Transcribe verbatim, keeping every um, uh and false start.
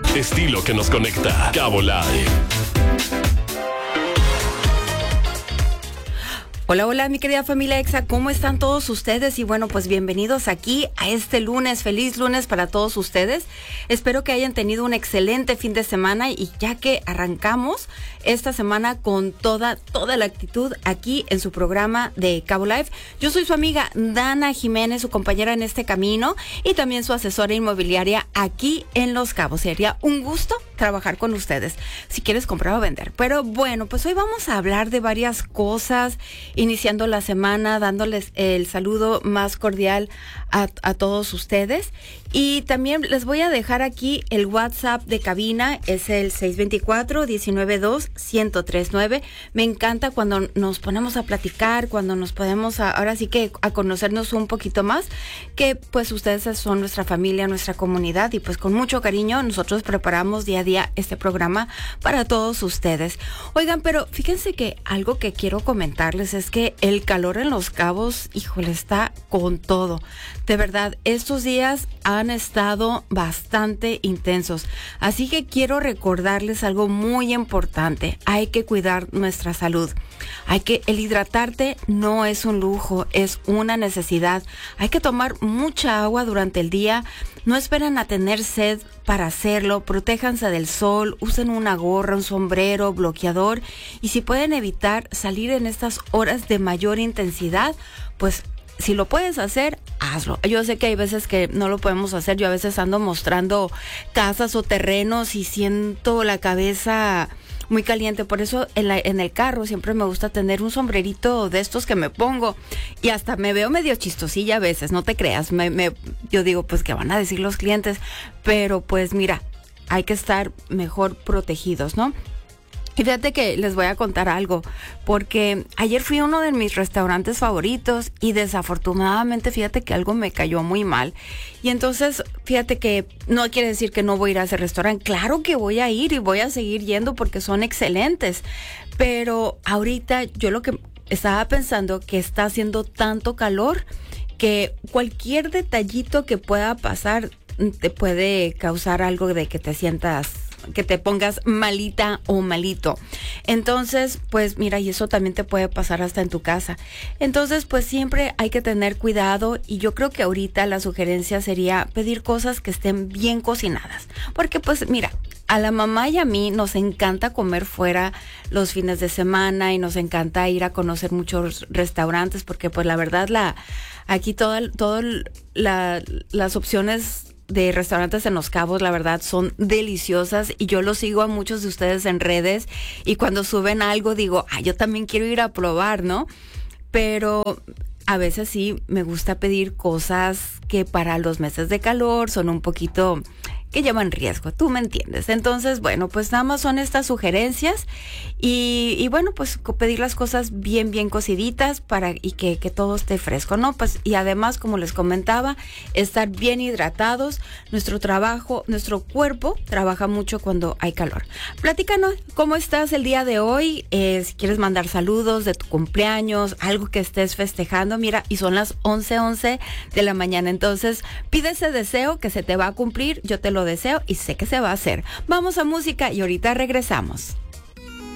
Estilo que nos conecta. Cabo Live. Hola, hola, mi querida familia Exa, ¿cómo están todos ustedes? Y bueno, pues bienvenidos aquí a este lunes, feliz lunes para todos ustedes. Espero que hayan tenido un excelente fin de semana y ya que arrancamos esta semana con toda, toda la actitud aquí en su programa de Cabo Live. Yo soy su amiga Dana Jiménez, su compañera en este camino y también su asesora inmobiliaria aquí en Los Cabos. Sería un gusto trabajar con ustedes si quieres comprar o vender. Pero bueno, pues hoy vamos a hablar de varias cosas, iniciando la semana, dándoles el saludo más cordial a, a todos ustedes. Y también les voy a dejar aquí el WhatsApp de cabina, es el seis dos cuatro, uno nueve dos, uno cero tres nueve. Me encanta cuando nos ponemos a platicar, cuando nos podemos a, ahora sí que a conocernos un poquito más, que pues ustedes son nuestra familia, nuestra comunidad y pues con mucho cariño nosotros preparamos día a día este programa para todos ustedes. Oigan, pero fíjense que algo que quiero comentarles es que el calor en Los Cabos, híjole, está con todo. De verdad, estos días han estado bastante intensos. Así que quiero recordarles algo muy importante. Hay que cuidar nuestra salud. Hay que, el hidratarte no es un lujo, es una necesidad. Hay que tomar mucha agua durante el día. No esperen a tener sed para hacerlo. Protéjanse del sol, usen una gorra, un sombrero, bloqueador. Y si pueden evitar salir en estas horas de mayor intensidad, pues si lo puedes hacer, hazlo. Yo sé que hay veces que no lo podemos hacer. Yo a veces ando mostrando casas o terrenos y siento la cabeza muy caliente. Por eso en, la, en el carro siempre me gusta tener un sombrerito de estos que me pongo. Y hasta me veo medio chistosilla a veces, no te creas. Me, me, yo digo, pues, ¿qué van a decir los clientes? Pero pues mira, hay que estar mejor protegidos, ¿no? Y fíjate que les voy a contar algo, porque ayer fui a uno de mis restaurantes favoritos y desafortunadamente fíjate que algo me cayó muy mal. Y entonces fíjate que no quiere decir que no voy a ir a ese restaurante. Claro que voy a ir y voy a seguir yendo porque son excelentes. Pero ahorita yo lo que estaba pensando que está haciendo tanto calor que cualquier detallito que pueda pasar te puede causar algo de que te sientas, que te pongas malita o malito. Entonces, pues mira, y eso también te puede pasar hasta en tu casa. Entonces, pues siempre hay que tener cuidado y yo creo que ahorita la sugerencia sería pedir cosas que estén bien cocinadas. Porque pues mira, a la mamá y a mí nos encanta comer fuera los fines de semana y nos encanta ir a conocer muchos restaurantes porque pues la verdad la aquí todas todo la, las opciones de restaurantes en Los Cabos, la verdad, son deliciosas y yo los sigo a muchos de ustedes en redes y cuando suben algo digo, ah, yo también quiero ir a probar, ¿no? Pero a veces sí me gusta pedir cosas que para los meses de calor son un poquito que llevan riesgo, tú me entiendes. Entonces, bueno, pues nada más son estas sugerencias y, y bueno, pues pedir las cosas bien, bien cociditas para y que, que todo esté fresco, ¿no? Pues y además, como les comentaba, estar bien hidratados. Nuestro trabajo, nuestro cuerpo trabaja mucho cuando hay calor. Platícanos, ¿cómo estás el día de hoy? Eh, si quieres mandar saludos de tu cumpleaños, algo que estés festejando, mira, y son las once once de la mañana. Entonces, pide ese deseo que se te va a cumplir, yo te lo deseo y sé que se va a hacer. Vamos a música y ahorita regresamos.